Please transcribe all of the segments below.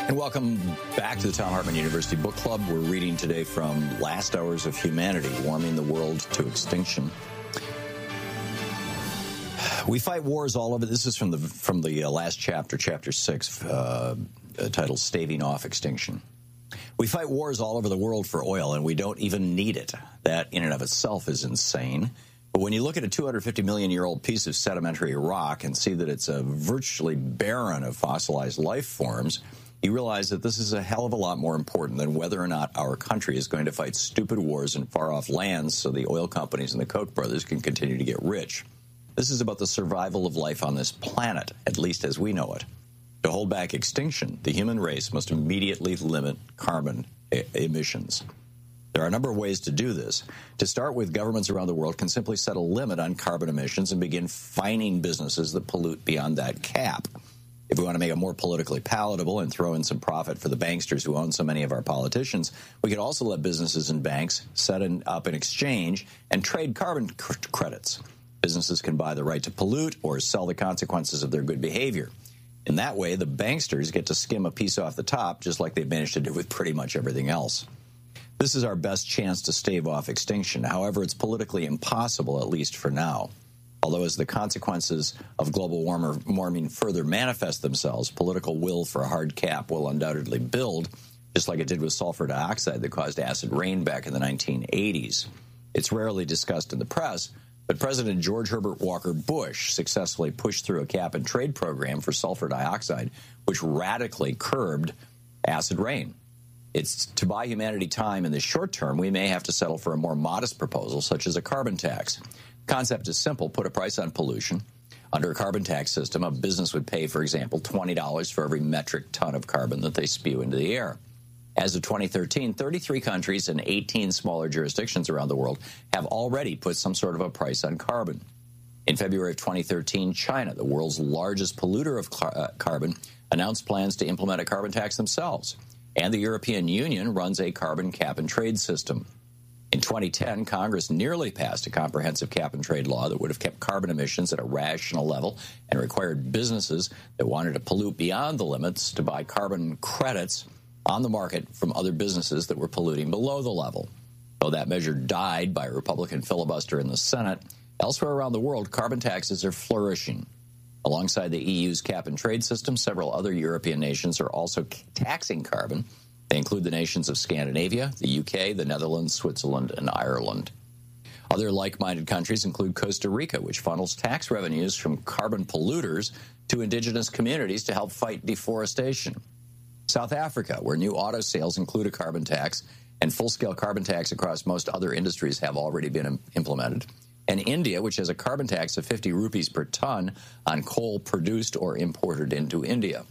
And welcome back to the Thom Hartmann University Book Club. We're reading today from Last Hours of Humanity, Warming the World to Extinction. We fight wars all over. This is from the last chapter, chapter 6, titled Staving Off Extinction. We fight wars all over the world for oil, and we don't even need it. That in and of itself is insane. But when you look at a 250 million-year-old piece of sedimentary rock and see that it's virtually barren of fossilized life forms, you realize that this is a hell of a lot more important than whether or not our country is going to fight stupid wars in far-off lands so the oil companies and the Koch brothers can continue to get rich. This is about the survival of life on this planet, at least as we know it. To hold back extinction, the human race must immediately limit carbon emissions. There are a number of ways to do this. To start with, governments around the world can simply set a limit on carbon emissions and begin fining businesses that pollute beyond that cap. If we want to make it more politically palatable and throw in some profit for the banksters who own so many of our politicians, we could also let businesses and banks set up an exchange and trade carbon credits. Businesses can buy the right to pollute or sell the consequences of their good behavior. In that way, the banksters get to skim a piece off the top, just like they've managed to do with pretty much everything else. This is our best chance to stave off extinction. However, it's politically impossible, at least for now. Although as the consequences of global warming further manifest themselves, political will for a hard cap will undoubtedly build, just like it did with sulfur dioxide that caused acid rain back in the 1980s. It's rarely discussed in the press, but President George Herbert Walker Bush successfully pushed through a cap-and-trade program for sulfur dioxide, which radically curbed acid rain. It's to buy humanity time in the short term, we may have to settle for a more modest proposal, such as a carbon tax. The concept is simple. Put a price on pollution. Under a carbon tax system, a business would pay, for example, $20 for every metric ton of carbon that they spew into the air. As of 2013, 33 countries and 18 smaller jurisdictions around the world have already put some sort of a price on carbon. In February of 2013, China, the world's largest polluter of carbon, announced plans to implement a carbon tax themselves. And the European Union runs a carbon cap-and-trade system. In 2010, Congress nearly passed a comprehensive cap-and-trade law that would have kept carbon emissions at a rational level and required businesses that wanted to pollute beyond the limits to buy carbon credits on the market from other businesses that were polluting below the level. Though that measure died by a Republican filibuster in the Senate, elsewhere around the world, carbon taxes are flourishing. Alongside the EU's cap-and-trade system, several other European nations are also taxing carbon. They include the nations of Scandinavia, the UK, the Netherlands, Switzerland, and Ireland. Other like-minded countries include Costa Rica, which funnels tax revenues from carbon polluters to indigenous communities to help fight deforestation. South Africa, where new auto sales include a carbon tax, and full-scale carbon tax across most other industries have already been implemented. And India, which has a carbon tax of 50 rupees per ton on coal produced or imported into India.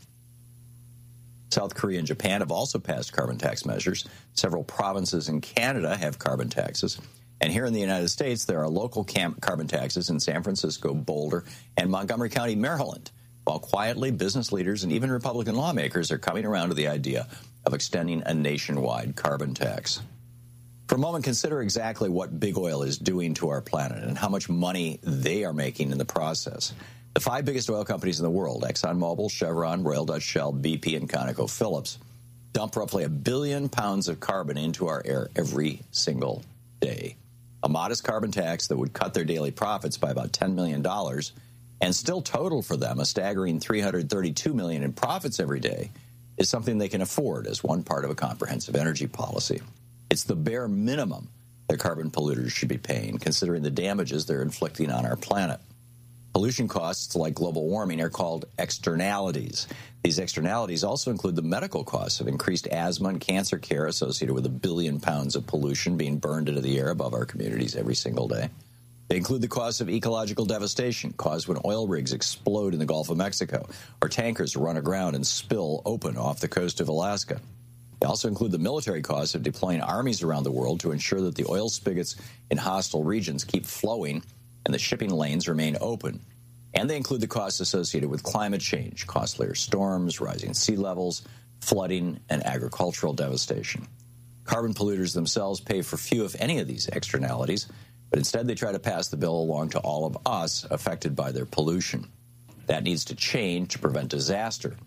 South Korea and Japan have also passed carbon tax measures. Several provinces in Canada have carbon taxes. And here in the United States, there are local carbon taxes in San Francisco, Boulder, and Montgomery County, Maryland. While quietly, business leaders and even Republican lawmakers are coming around to the idea of extending a nationwide carbon tax. For a moment, consider exactly what big oil is doing to our planet and how much money they are making in the process. The 5 biggest oil companies in the world, ExxonMobil, Chevron, Royal Dutch Shell, BP, and ConocoPhillips, dump roughly 1 billion pounds of carbon into our air every single day. A modest carbon tax that would cut their daily profits by about $10 million and still total for them a staggering $332 million in profits every day is something they can afford as one part of a comprehensive energy policy. It's the bare minimum that carbon polluters should be paying, considering the damages they're inflicting on our planet. Pollution costs, like global warming, are called externalities. These externalities also include the medical costs of increased asthma and cancer care associated with 1 billion pounds of pollution being burned into the air above our communities every single day. They include the costs of ecological devastation caused when oil rigs explode in the Gulf of Mexico or tankers run aground and spill open off the coast of Alaska. They also include the military costs of deploying armies around the world to ensure that the oil spigots in hostile regions keep flowing and the shipping lanes remain open. And they include the costs associated with climate change, costlier storms, rising sea levels, flooding, and agricultural devastation. Carbon polluters themselves pay for few, if any, of these externalities, but instead they try to pass the bill along to all of us affected by their pollution. That needs to change to prevent disaster.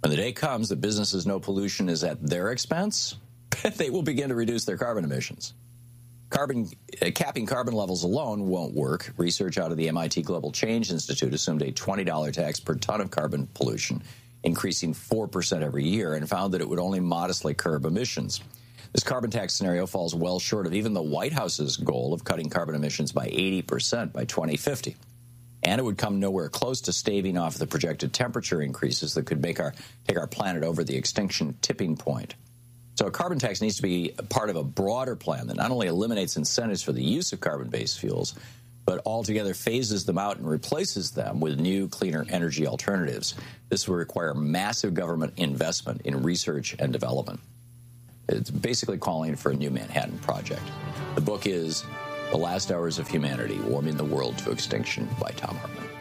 When the day comes that businesses know pollution is at their expense, they will begin to reduce their carbon emissions. Capping carbon levels alone won't work. Research out of the MIT Global Change Institute assumed a $20 tax per ton of carbon pollution, increasing 4% every year, and found that it would only modestly curb emissions. This carbon tax scenario falls well short of even the White House's goal of cutting carbon emissions by 80% by 2050. And it would come nowhere close to staving off the projected temperature increases that could take our planet over the extinction tipping point. So a carbon tax needs to be part of a broader plan that not only eliminates incentives for the use of carbon-based fuels, but altogether phases them out and replaces them with new, cleaner energy alternatives. This will require massive government investment in research and development. It's basically calling for a new Manhattan Project. The book is The Last Hours of Humanity, Warming the World to Extinction by Thom Hartmann.